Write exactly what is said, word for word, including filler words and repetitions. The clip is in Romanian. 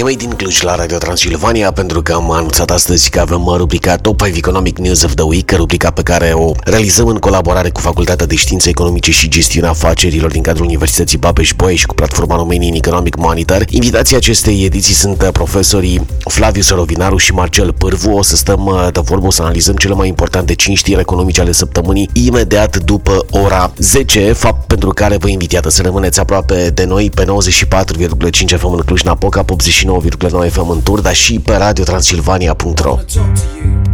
mei din Cluj la Radio Transilvania, pentru că am anunțat astăzi că avem rubrica Top cinci Economic News of the Week, rubrica pe care o realizăm în colaborare cu Facultatea de Științe Economice și Gestiunea Afacerilor din cadrul Universității Babeș-Bolyai și cu platforma Romanian Economic Monitor. Invitații acestei ediții sunt profesorii Flaviu Sorovinaru și Marcel Pârvu. O să stăm de vorbă, o să analizăm cele mai importante cinci știri economice ale săptămânii imediat după ora zece, fapt pentru care vă invit să rămâneți aproape de noi pe nouăzeci și patru virgulă cinci F M în Cluj-Napoca, optzeci și nouă virgulă nouă F M în Turda și pe radio transilvania punct ro.